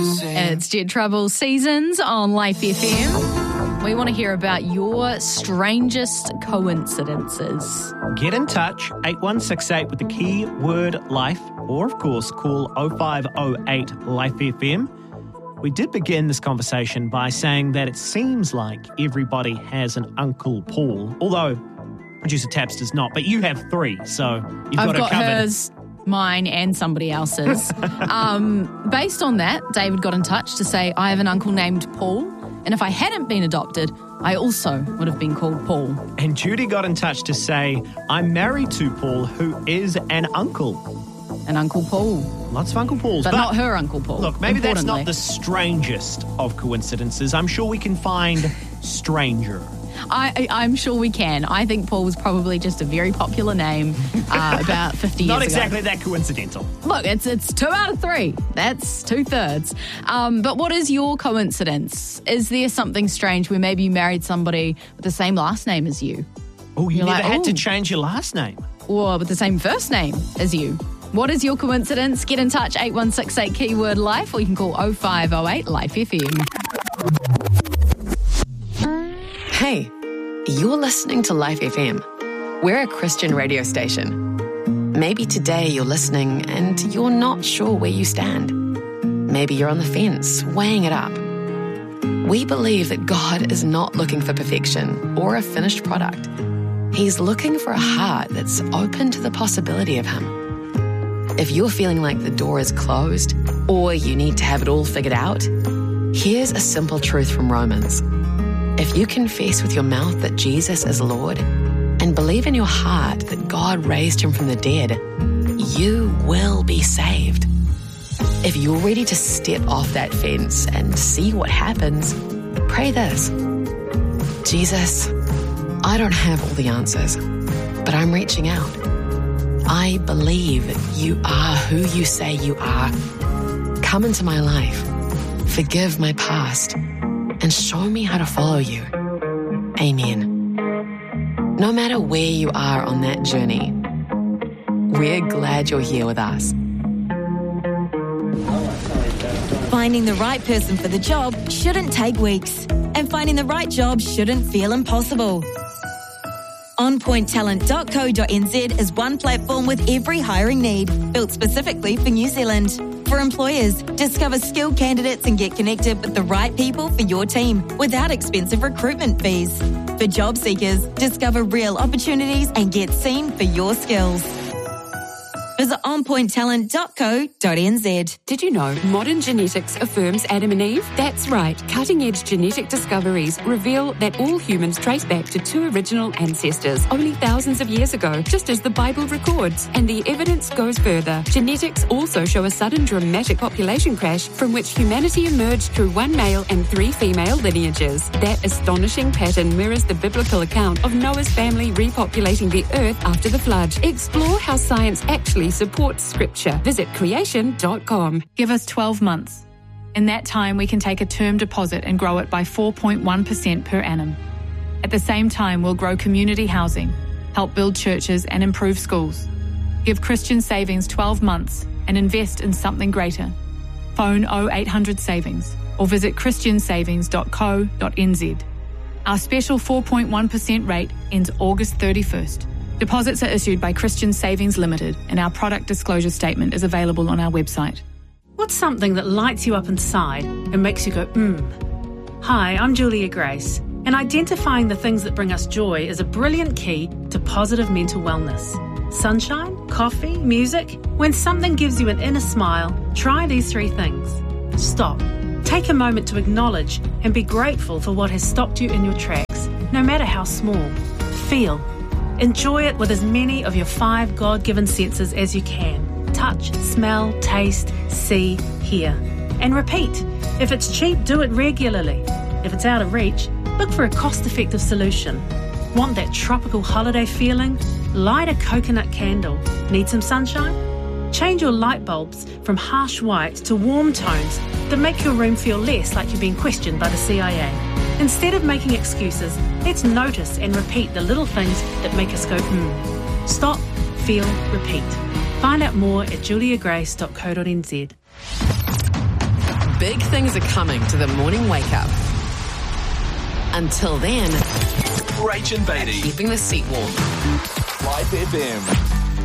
It's Jet Trouble Seasons on Life FM. We want to hear about your strangest coincidences. Get in touch, 8168 with the keyword life, or of course call 0508 Life FM. We did begin this conversation by saying that it seems like everybody has an Uncle Paul, although producer Taps does not, but you have three, so you've got it covered. I've got hers, mine and somebody else's. Based on that, David got in touch to say, I have an uncle named Paul, and if I hadn't been adopted, I also would have been called Paul. And Judy got in touch to say, I'm married to Paul, who is an uncle. An Uncle Paul. Lots of Uncle Pauls. But not her Uncle Paul. Look, maybe that's not the strangest of coincidences. I'm sure we can find stranger. I'm sure we can. I think Paul was probably just a very popular name about 50 years ago. Not exactly that coincidental. Look, it's 2 out of 3. That's 2/3. But what is your coincidence? Is there something strange where maybe you married somebody with the same last name as you? Oh, you never had to change your last name? Or with the same first name as you? What is your coincidence? Get in touch, 8168 keyword life, or you can call 0508 Life FM. Hey, you're listening to Life FM. We're a Christian radio station. Maybe today you're listening and you're not sure where you stand. Maybe you're on the fence, weighing it up. We believe that God is not looking for perfection or a finished product. He's looking for a heart that's open to the possibility of Him. If you're feeling like the door is closed or you need to have it all figured out, here's a simple truth from Romans. If you confess with your mouth that Jesus is Lord and believe in your heart that God raised Him from the dead, you will be saved. If you're ready to step off that fence and see what happens, pray this. Jesus, I don't have all the answers, but I'm reaching out. I believe you are who you say you are. Come into my life, forgive my past, and show me how to follow you. Amen. No matter where you are on that journey, we're glad you're here with us. Finding the right person for the job shouldn't take weeks, and finding the right job shouldn't feel impossible. OnPointTalent.co.nz is one platform with every hiring need, built specifically for New Zealand. For employers, discover skilled candidates and get connected with the right people for your team without expensive recruitment fees. For job seekers, discover real opportunities and get seen for your skills. Visit onpointtalent.co.nz. Did you know modern genetics affirms Adam and Eve? That's right. Cutting-edge genetic discoveries reveal that all humans trace back to 2 original ancestors only thousands of years ago, just as the Bible records. And the evidence goes further. Genetics also show a sudden dramatic population crash from which humanity emerged through 1 male and 3 female lineages. That astonishing pattern mirrors the biblical account of Noah's family repopulating the earth after the flood. Explore how science actually supports Scripture. Visit creation.com. Give us 12 months. In that time, we can take a term deposit and grow it by 4.1% per annum. At the same time, we'll grow community housing, help build churches and improve schools. Give Christian Savings 12 months and invest in something greater. Phone 0800 Savings or visit christiansavings.co.nz. Our special 4.1% rate ends August 31st. Deposits are issued by Christian Savings Limited, and our product disclosure statement is available on our website. What's something that lights you up inside and makes you go, Hi, I'm Julia Grace, and identifying the things that bring us joy is a brilliant key to positive mental wellness. Sunshine, coffee, music. When something gives you an inner smile, try these 3 things. Stop. Take a moment to acknowledge and be grateful for what has stopped you in your tracks, no matter how small. Feel. Enjoy it with as many of your 5 God-given senses as you can. Touch, smell, taste, see, hear. And repeat. If it's cheap, do it regularly. If it's out of reach, look for a cost-effective solution. Want that tropical holiday feeling? Light a coconut candle. Need some sunshine? Change your light bulbs from harsh white to warm tones that make your room feel less like you're being questioned by the CIA. Instead of making excuses, let's notice and repeat the little things that make us go, Stop, feel, repeat. Find out more at juliagrace.co.nz. Big things are coming to the morning wake up. Until then, Rach and Beatty. keeping the seat warm. Life FM.